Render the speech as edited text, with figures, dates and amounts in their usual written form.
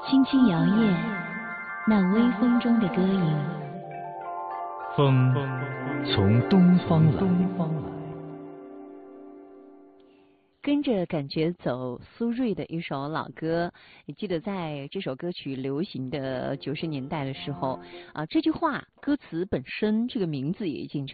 轻轻摇曳那微风中的歌影。 风从东方来。 跟着感觉走，苏芮的一首老歌。你记得在这首歌曲流行的90年代的时候啊，这句话歌词本身这个名字也已经